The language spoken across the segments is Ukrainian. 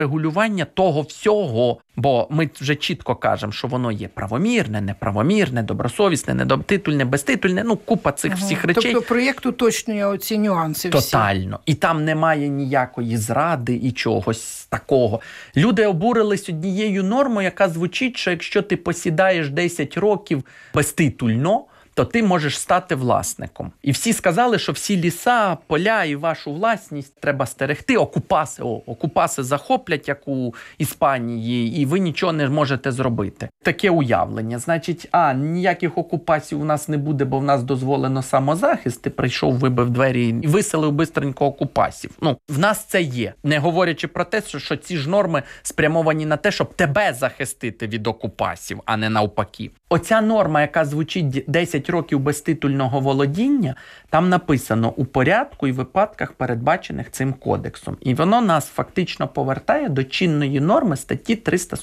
регулювання того всього, бо ми вже чітко кажемо, що воно є правомірне, неправомірне, добросовісне, недотитульне, безтитульне, купа цих всіх речей. Тобто проєкт уточнює оці нюанси всі. Тотально. І там немає ніякої зради і чогось такого. Люди обурились однією нормою, яка звучить, що якщо ти посідаєш 10 років безтитульно, то ти можеш стати власником. І всі сказали, що всі ліса, поля і вашу власність треба стерегти. Окупаси захоплять, як у Іспанії, і ви нічого не можете зробити. Таке уявлення. Значить, ніяких окупацій у нас не буде, бо в нас дозволено самозахист. Ти прийшов, вибив двері і виселив бистренько окупасів. В нас це є. Не говорячи про те, що ці ж норми спрямовані на те, щоб тебе захистити від окупасів, а не навпаки. Оця норма, яка звучить 10 років безтитульного володіння, там написано у порядку і випадках, передбачених цим кодексом. І воно нас фактично повертає до чинної норми статті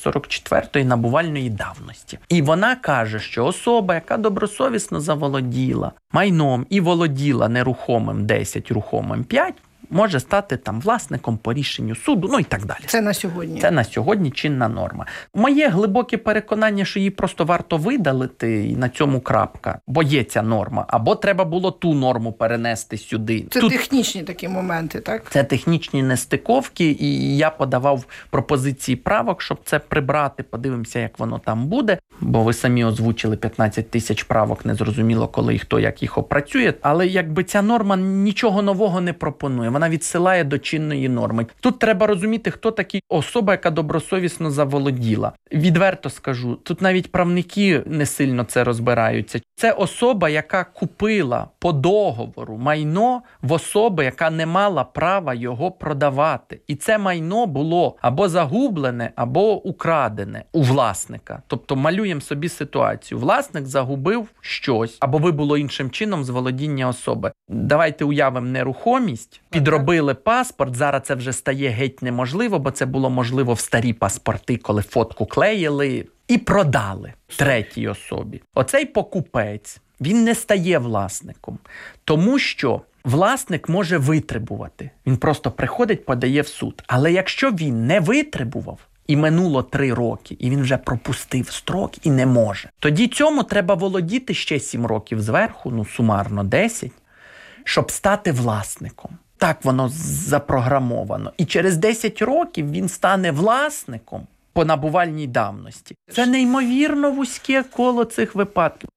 344 набувальної давності. І вона каже, що особа, яка добросовісно заволоділа майном і володіла нерухомим 10, рухомим 5, може стати там власником по рішенню суду, і так далі. Це на сьогодні? Це на сьогодні чинна норма. Моє глибоке переконання, що її просто варто видалити, і на цьому крапка. Бо є ця норма. Або треба було ту норму перенести сюди. Це технічні такі моменти, так? Це технічні нестиковки, і я подавав пропозиції правок, щоб це прибрати. Подивимося, як воно там буде. Бо ви самі озвучили 15 тисяч правок, незрозуміло, коли і хто, як їх опрацює. Але якби ця норма нічого нового не пропонує. Вона відсилає до чинної норми. Тут треба розуміти, хто такий особа, яка добросовісно заволоділа. Відверто скажу, тут навіть правники не сильно це розбираються. Це особа, яка купила по договору майно в особи, яка не мала права його продавати. І це майно було або загублене, або украдене у власника. Тобто малюємо собі ситуацію. Власник загубив щось, або вибуло іншим чином з володіння особи. Давайте уявимо нерухомість, підробили паспорт, зараз це вже стає геть неможливо, бо це було можливо в старі паспорти, коли фотку клеїли, і продали третій особі. Оцей покупець, він не стає власником, тому що власник може витребувати. Він просто приходить, подає в суд. Але якщо він не витребував, і минуло 3 роки, і він вже пропустив строк і не може, тоді цьому треба володіти ще 7 років зверху, сумарно 10, щоб стати власником. Так воно запрограмовано. І через 10 років він стане власником по набувальній давності. Це неймовірно вузьке коло цих випадків.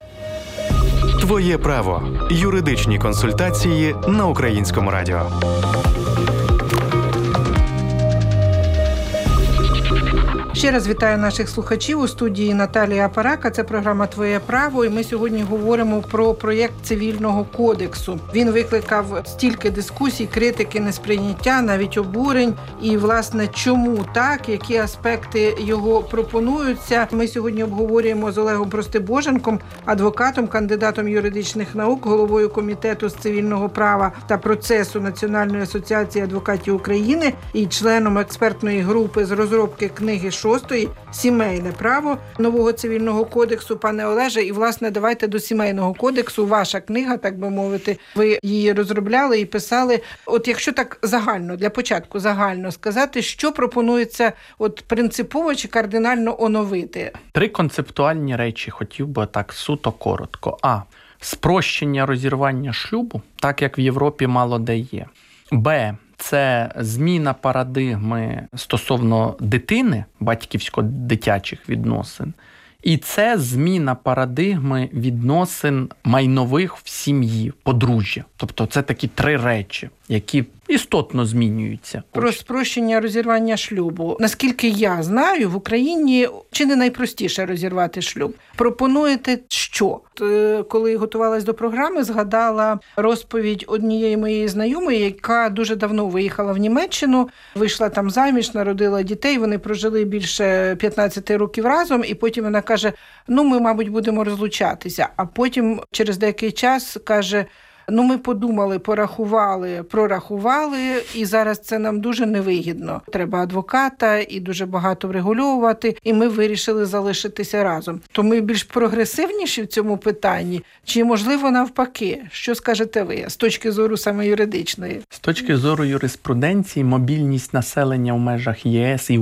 Твоє право. Юридичні консультації на Українському радіо. Ще раз вітаю наших слухачів у студії Наталія Апарака. Це програма «Твоє право», і ми сьогодні говоримо про проєкт Цивільного кодексу. Він викликав стільки дискусій, критики, несприйняття, навіть обурень. І, власне, чому так, які аспекти його пропонуються. Ми сьогодні обговорюємо з Олегом Простибоженком, адвокатом, кандидатом юридичних наук, головою комітету з цивільного права та процесу Національної асоціації адвокатів України і членом експертної групи з розробки книги 6-ї «Сімейне право» нового цивільного кодексу. Пане Олеже, і, власне, давайте до Сімейного кодексу. Ваша книга, так би мовити, ви її розробляли і писали. От якщо так загально, для початку загально сказати, що пропонується принципово чи кардинально оновити? 3 концептуальні речі хотів би так суто коротко. Спрощення розірвання шлюбу, так як в Європі мало де є. Б. Це зміна парадигми стосовно дитини, батьківсько-дитячих відносин. І це зміна парадигми відносин майнових в сім'ї, подружжя. Тобто це такі 3 речі, які істотно змінюються. Про спрощення розірвання шлюбу. Наскільки я знаю, в Україні чи не найпростіше розірвати шлюб. Пропонуєте що? Коли готувалась до програми, згадала розповідь однієї моєї знайомої, яка дуже давно виїхала в Німеччину, вийшла там заміж, народила дітей, вони прожили більше 15 років разом, і потім вона каже, ми, мабуть, будемо розлучатися. А потім через деякий час каже, ми подумали, порахували, прорахували, і зараз це нам дуже невигідно. Треба адвоката і дуже багато врегульовувати, і ми вирішили залишитися разом. То ми більш прогресивніші в цьому питанні, чи, можливо, навпаки? Що скажете ви з точки зору саме юридичної? З точки зору юриспруденції, мобільність населення в межах ЄС і